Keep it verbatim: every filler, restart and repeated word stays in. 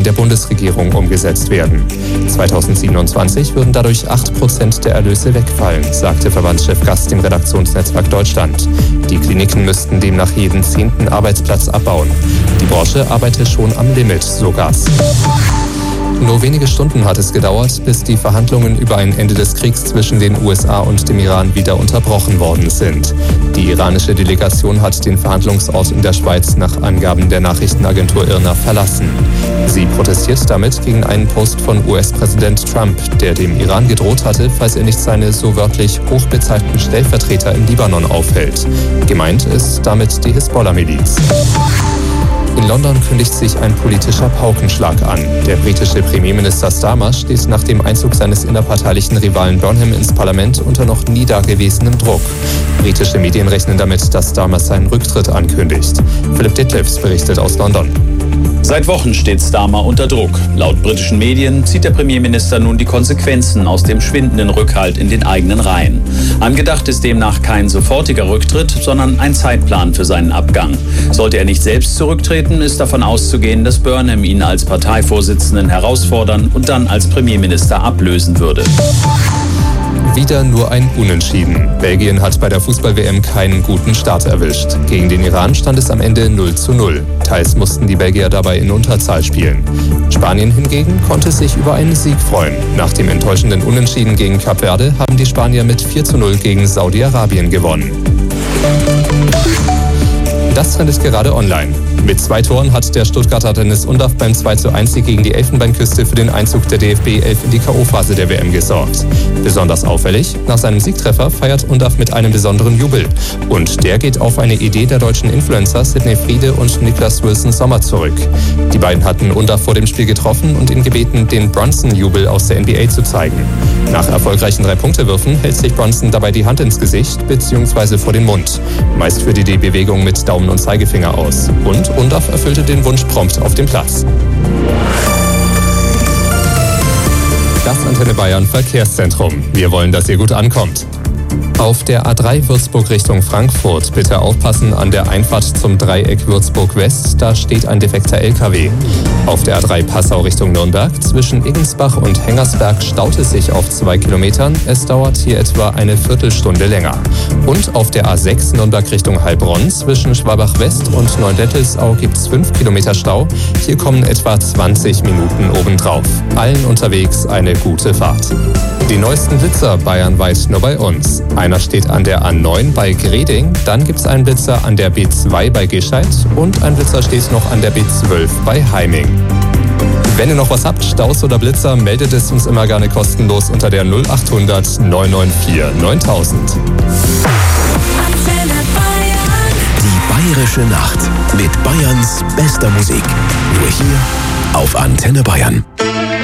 der Bundesregierung umgesetzt werden. zweitausendsiebenundzwanzig würden dadurch acht Prozent der Erlöse wegfallen, sagte Verbandschef Gast dem Redaktionsnetzwerk Deutschland. Die Kliniken müssten demnach jeden zehnten Arbeitsplatz abbauen. Die Branche arbeite schon am Limit, so Gast. Nur wenige Stunden hat es gedauert, bis die Verhandlungen über ein Ende des Kriegs zwischen den U S A und dem Iran wieder unterbrochen worden sind. Die iranische Delegation hat den Verhandlungsort in der Schweiz nach Angaben der Nachrichtenagentur I R N A verlassen. Sie protestiert damit gegen einen Post von U S-Präsident Trump, der dem Iran gedroht hatte, falls er nicht seine so wörtlich hochbezahlten Stellvertreter im Libanon aufhält. Gemeint ist damit die Hisbollah-Miliz. In London kündigt sich ein politischer Paukenschlag an. Der britische Premierminister Starmer steht nach dem Einzug seines innerparteilichen Rivalen Burnham ins Parlament unter noch nie dagewesenem Druck. Britische Medien rechnen damit, dass Starmer seinen Rücktritt ankündigt. Philipp Detlefs berichtet aus London. Seit Wochen steht Starmer unter Druck. Laut britischen Medien zieht der Premierminister nun die Konsequenzen aus dem schwindenden Rückhalt in den eigenen Reihen. Angedacht ist demnach kein sofortiger Rücktritt, sondern ein Zeitplan für seinen Abgang. Sollte er nicht selbst zurücktreten, ist davon auszugehen, dass Burnham ihn als Parteivorsitzenden herausfordern und dann als Premierminister ablösen würde. Wieder nur ein Unentschieden. Belgien hat bei der Fußball-W M keinen guten Start erwischt. Gegen den Iran stand es am Ende null zu null. Teils mussten die Belgier dabei in Unterzahl spielen. Spanien hingegen konnte sich über einen Sieg freuen. Nach dem enttäuschenden Unentschieden gegen Kap Verde haben die Spanier mit vier zu null gegen Saudi-Arabien gewonnen. Das Trend ist gerade online. Mit zwei Toren hat der Stuttgarter Dennis Undaff beim zwei zu eins Sieg gegen die Elfenbeinküste für den Einzug der D F B elf in die K O-Phase der W M gesorgt. Besonders auffällig, nach seinem Siegtreffer feiert Undaff mit einem besonderen Jubel. Und der geht auf eine Idee der deutschen Influencer Sidney Friede und Niklas Wilson Sommer zurück. Die beiden hatten Undaff vor dem Spiel getroffen und ihn gebeten, den Brunson-Jubel aus der N B A zu zeigen. Nach erfolgreichen Drei-Punkte-Würfen hält sich Brunson dabei die Hand ins Gesicht bzw. vor den Mund. Meist führt er die Bewegung mit Daumen und Zeigefinger aus. Und Undaff erfüllte den Wunsch prompt auf dem Platz. Das Antenne Bayern Verkehrszentrum. Wir wollen, dass ihr gut ankommt. Auf der A drei Würzburg Richtung Frankfurt bitte aufpassen an der Einfahrt zum Dreieck Würzburg West, da steht ein defekter L K W. Auf der A drei Passau Richtung Nürnberg zwischen Iggensbach und Hengersberg staut es sich auf zwei Kilometern. Es dauert hier etwa eine Viertelstunde länger. Und auf der A sechs Nürnberg Richtung Heilbronn zwischen Schwabach West und Neudettelsau gibt es fünf Kilometer Stau. Hier kommen etwa zwanzig Minuten obendrauf. Allen unterwegs eine gute Fahrt. Die neuesten Blitzer bayernweit nur bei uns. Einer steht an der A neun bei Greding, dann gibt es einen Blitzer an der B zwei bei Gescheid und ein Blitzer steht noch an der B zwölf bei Heiming. Wenn ihr noch was habt, Staus oder Blitzer, meldet es uns immer gerne kostenlos unter der null achthundert neun neun vier neuntausend. Die Bayerische Nacht mit Bayerns bester Musik. Nur hier auf Antenne Bayern.